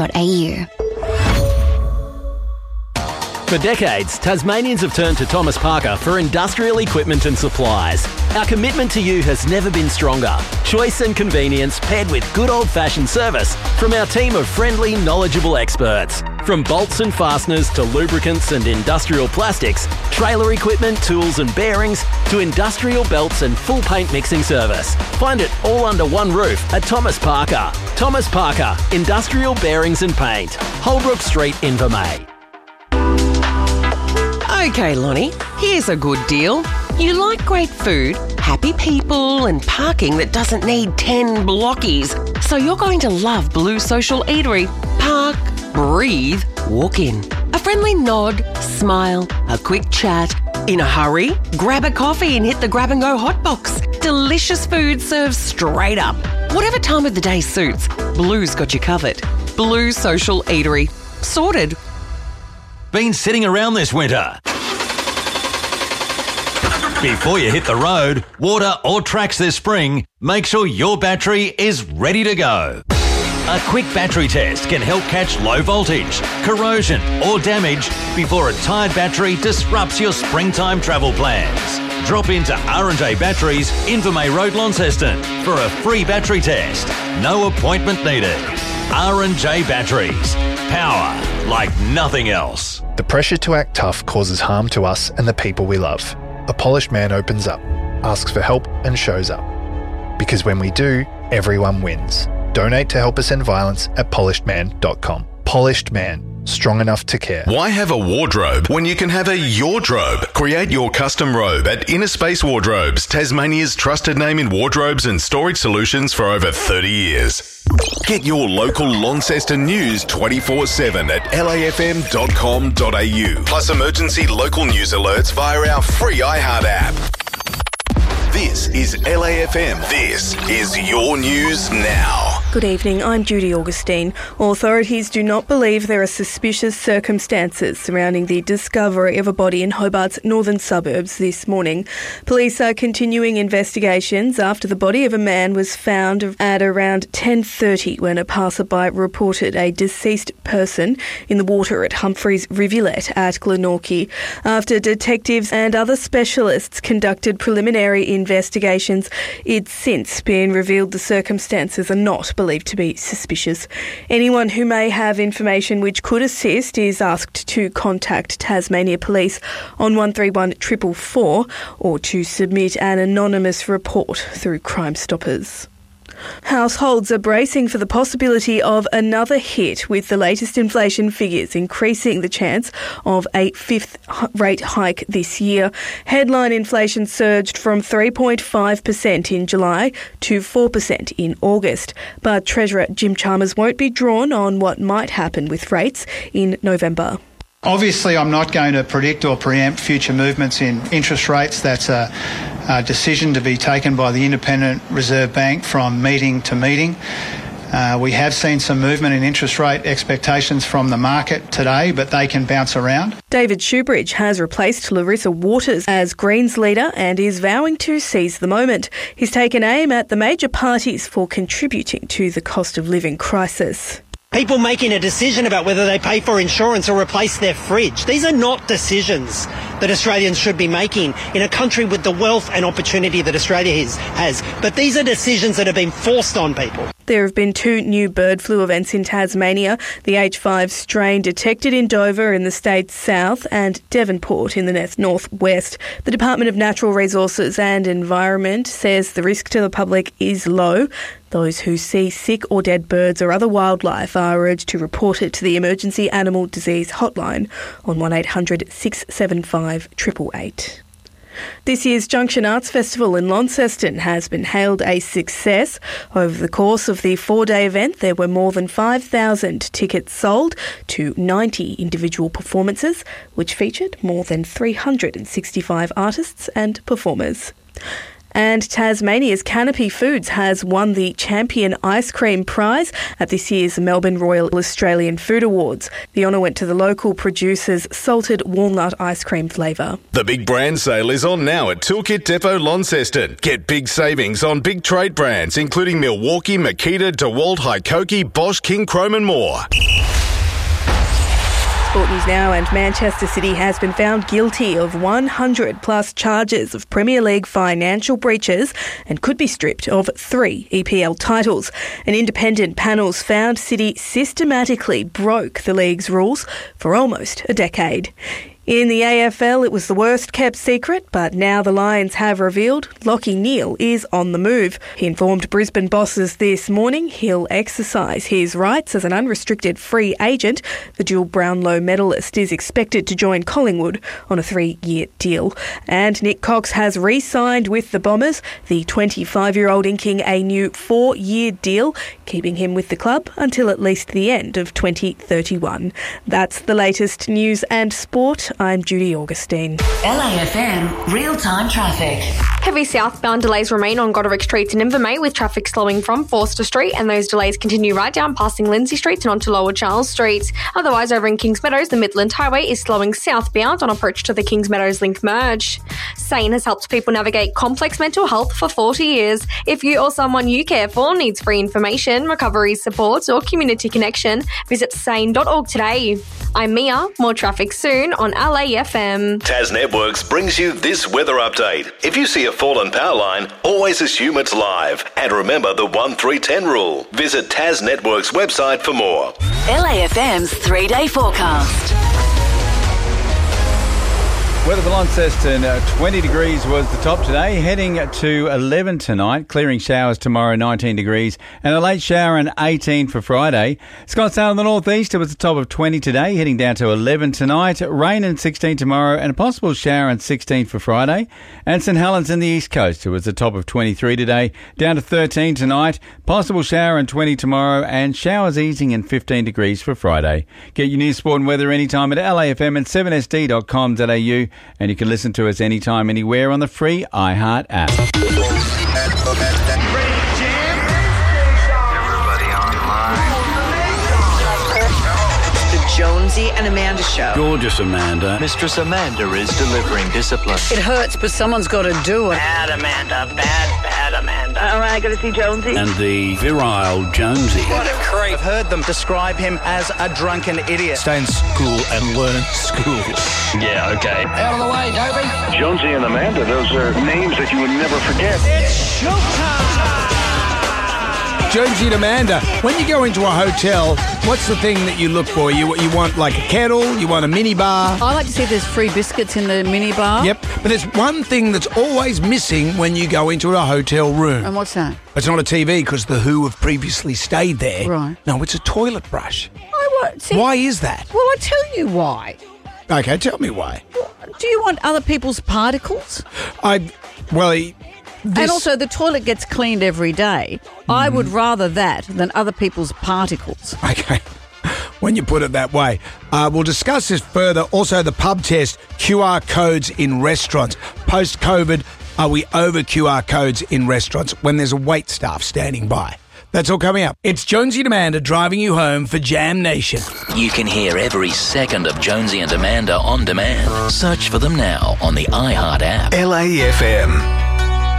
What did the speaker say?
For decades, Tasmanians have turned to Thomas Parker for industrial equipment and supplies. Our commitment to you has never been stronger. Choice and convenience paired with good old-fashioned service from our team of friendly, knowledgeable experts. From bolts and fasteners to lubricants and industrial plastics, trailer equipment, tools and bearings, to industrial belts and full paint mixing service. Find it all under one roof at Thomas Parker. Thomas Parker, Industrial Bearings and Paint. Holbrook Street, Invermay. Okay, Lonnie, here's a good deal. You like great food, happy people and parking that doesn't need 10 blockies. So you're going to love Blue Social Eatery. Park, breathe, walk in. A friendly nod, smile, a quick chat. In a hurry, grab a coffee and hit the grab-and-go hotbox. Delicious food served straight up. Whatever time of the day suits, Blue's got you covered. Blue Social Eatery. Sorted. Been sitting around this winter? Before you hit the road, water or tracks this spring, make sure your battery is ready to go. A quick battery test can help catch low voltage, corrosion or damage before a tired battery disrupts your springtime travel plans. Drop into R&J Batteries, Invermay Road, Launceston for a free battery test. No appointment needed. R&J Batteries. Power like nothing else. The pressure to act tough causes harm to us and the people we love. A polished man opens up, asks for help and shows up. Because when we do, everyone wins. Donate to help us end violence at polishedman.com. Polished Man. Strong enough to care. Why have a wardrobe when you can have a Yordrobe? Create your custom robe at Inner Space Wardrobes, Tasmania's trusted name in wardrobes and storage solutions for over 30 years. Get your local Launceston news 24/7 at lafm.com.au. Plus emergency local news alerts via our free iHeart app. This is LAFM. This is your news now. Good evening, I'm Judy Augustine. Authorities do not believe there are suspicious circumstances surrounding the discovery of a body in Hobart's northern suburbs this morning. Police are continuing investigations after the body of a man was found at around 10:30 when a passerby reported a deceased person in the water at Humphreys Rivulet at Glenorchy. After detectives and other specialists conducted preliminary investigations, it's since been revealed the circumstances are not believed to be suspicious. Anyone who may have information which could assist is asked to contact Tasmania Police on 131 444 or to submit an anonymous report through Crime Stoppers. Households are bracing for the possibility of another hit, with the latest inflation figures increasing the chance of a fifth rate hike this year. Headline inflation surged from 3.5% in July to 4% in August. But Treasurer Jim Chalmers won't be drawn on what might happen with rates in November. Obviously, I'm not going to predict or preempt future movements in interest rates. That's a decision to be taken by the Independent Reserve Bank from meeting to meeting. We have seen some movement in interest rate expectations from the market today, but they can bounce around. David Shoebridge has replaced Larissa Waters as Greens leader and is vowing to seize the moment. He's taken aim at the major parties for contributing to the cost of living crisis. People making a decision about whether they pay for insurance or replace their fridge. These are not decisions that Australians should be making in a country with the wealth and opportunity that Australia has. But these are decisions that have been forced on people. There have been 2 new bird flu events in Tasmania. The H5 strain detected in Dover in the state's south and Devonport in the northwest. The Department of Natural Resources and Environment says the risk to the public is low. Those who see sick or dead birds or other wildlife are urged to report it to the Emergency Animal Disease Hotline on 1800 675 888. This year's Junction Arts Festival in Launceston has been hailed a success. Over the course of the 4-day event, there were more than 5,000 tickets sold to 90 individual performances, which featured more than 365 artists and performers. And Tasmania's Canopy Foods has won the Champion Ice Cream Prize at this year's Melbourne Royal Australian Food Awards. The honour went to the local producer's salted walnut ice cream flavour. The big brand sale is on now at Toolkit Depot Launceston. Get big savings on big trade brands including Milwaukee, Makita, DeWalt, Hykoki, Bosch, King Chrome and more. Sport News now, and Manchester City has been found guilty of 100 plus charges of Premier League financial breaches and could be stripped of 3 EPL titles. An independent panel's found City systematically broke the league's rules for almost a decade. In the AFL, it was the worst kept secret, but now the Lions have revealed Lachie Neale is on the move. He informed Brisbane bosses this morning he'll exercise his rights as an unrestricted free agent. The dual Brownlow medalist is expected to join Collingwood on a 3-year deal. And Nick Cox has re-signed with the Bombers, the 25-year-old inking a new 4-year deal, keeping him with the club until at least the end of 2031. That's the latest news and sport. I'm Judy Augustine. LAFM real-time traffic. Heavy southbound delays remain on Goderic Street in Invermay, with traffic slowing from Forster Street, and those delays continue right down passing Lindsay Street and onto Lower Charles Street. Otherwise, over in Kings Meadows, the Midland Highway is slowing southbound on approach to the Kings Meadows Link merge. SANE has helped people navigate complex mental health for 40 years. If you or someone you care for needs free information, recovery support or community connection, visit sane.org today. I'm Mia. More traffic soon on LAFM. Tas Networks brings you this weather update. If you see a fallen power line, always assume it's live. And remember the 1-3-10 rule. Visit Tas Networks website for more. LAFM's 3-day forecast. Weather for Launceston, 20 degrees was the top today, heading to 11 tonight, clearing showers tomorrow, 19 degrees, and a late shower and 18 for Friday. Scottsdale in the northeast, it was the top of 20 today, heading down to 11 tonight, rain and 16 tomorrow, and a possible shower and 16 for Friday. And St Helens in the east coast, it was the top of 23 today, down to 13 tonight, possible shower and 20 tomorrow, and showers easing and 15 degrees for Friday. Get your news, sport and weather anytime at LAFM and 7sd.com.au. And you can listen to us anytime, anywhere on the free iHeart app. The Jonesy and Amanda Show. Gorgeous Amanda. Mistress Amanda is delivering discipline. It hurts, but someone's got to do it. Bad Amanda. Bad Amanda. All right, going to see Jonesy. And the virile Jonesy. What a creep. I've heard them describe him as a drunken idiot. Stay in school and learn school. Yeah, okay. Out of the way, Dobie. Jonesy and Amanda, those are names that you would never forget. It's showtime! Jonesy and Amanda, when you go into a hotel, what's the thing that you look for? You want like a kettle? You want a mini bar? I like to see if there's free biscuits in the mini bar. Yep, but there's one thing that's always missing when you go into a hotel room. And what's that? It's not a TV because the Who have previously stayed there. Right. No, it's a toilet brush. See, why is that? Well, I tell you why. Okay, tell me why. Do you want other people's particles? And also, the toilet gets cleaned every day. I would rather that than other people's particles. Okay. When you put it that way. We'll discuss this further. Also, the pub test, QR codes in restaurants. Post-COVID, are we over QR codes in restaurants when there's a wait staff standing by? That's all coming up. It's Jonesy and Amanda driving you home for Jam Nation. You can hear every second of Jonesy and Amanda on demand. Search for them now on the iHeart app. LAFM.